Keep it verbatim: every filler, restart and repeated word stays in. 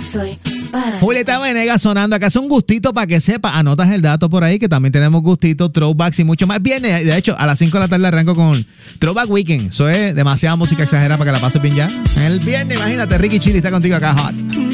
soy para Julieta Venegas sonando acá. Es un gustito para que sepa. Anotas el dato por ahí que también tenemos gustito, throwbacks y mucho más. Viene, de hecho, a las cinco de la tarde arranco con Throwback Weekend. Eso es demasiada música exagerada para que la pases bien ya. El viernes, imagínate, Ricky Chili está contigo acá, hot.